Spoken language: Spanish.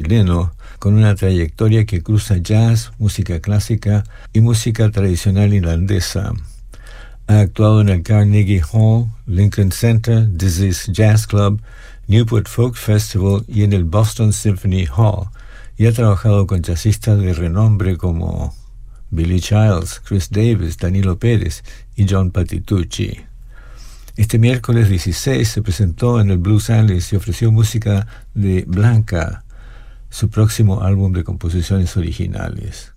chileno con una trayectoria que cruza jazz, música clásica y música tradicional irlandesa. Ha actuado en el Carnegie Hall, Lincoln Center, Dizzy's Jazz Club, Newport Folk Festival y en el Boston Symphony Hall, y ha trabajado con jazzistas de renombre como Billy Childs, Chris Davis, Danilo Pérez y John Patitucci. Este miércoles 16 se presentó en el Blues Alice y ofreció música de Blanca, su próximo álbum de composiciones originales.